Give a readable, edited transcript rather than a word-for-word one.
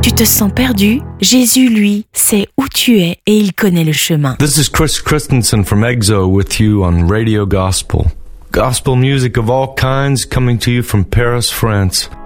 Tu te sens perdu? Jésus, lui, sait où tu es et il connaît le chemin. This is Chris Christensen from EXO with you on Radio Gospel. Gospel music of all kinds coming to you from Paris, France.